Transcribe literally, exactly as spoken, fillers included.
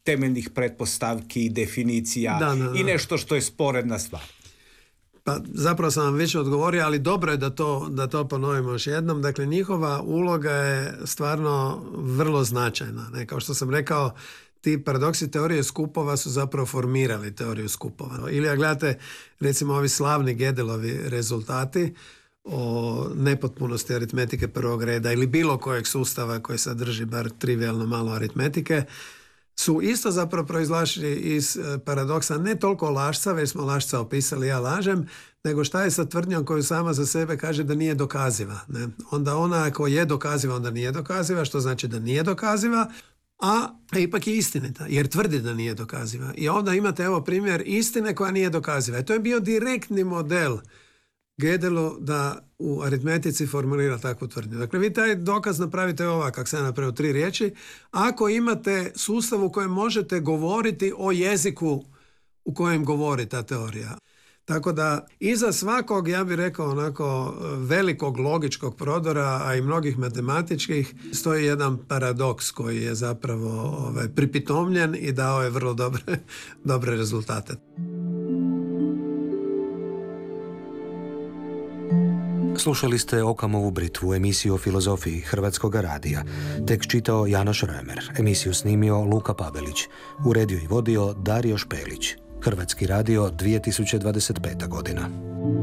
temeljnih pretpostavki, definicija da, da, da. i nešto što je sporedna stvar. Pa zapravo sam vam već odgovorio, ali dobro je da to, da to ponovimo još jednom. Dakle, njihova uloga je stvarno vrlo značajna. Ne? Kao što sam rekao, ti paradoksi teorije skupova su zapravo formirali teoriju skupova. Ili ako gledate, recimo, ovi slavni Gödelovi rezultati o nepotpunosti aritmetike prvog reda ili bilo kojeg sustava koji sadrži bar trivialno malo aritmetike, su isto zapravo proizlašli iz paradoksa ne toliko lašca, već smo lašca opisali, ja lažem, nego šta je sa tvrdnjom koju sama za sebe kaže da nije dokaziva. Ne? Onda ona ako je dokaziva, onda nije dokaziva, što znači da nije dokaziva, a ipak je istinita, jer tvrdi da nije dokaziva. I onda imate evo primjer istine koja nije dokaziva. I to je bio direktni model Gödelu da u aritmetici formulira takvu tvrdnju. Dakle, vi taj dokaz napravite ovak, kako sam ja napravio tri riječi, ako imate sustav u kojem možete govoriti o jeziku u kojem govori ta teorija. Tako da iza svakog, ja bih rekao, onako velikog logičkog prodora, a i mnogih matematičkih, stoji jedan paradoks koji je zapravo ovaj, pripitomljen i dao je vrlo dobre, dobre rezultate. Slušali ste Okamovu britvu, emisiju o filozofiji Hrvatskog radija. Tekst čitao Janoš Römer, emisiju snimio Luka Pavelić, uredio i vodio Dario Špelić. Hrvatski radio, dvije tisuće dvadeset peta godina.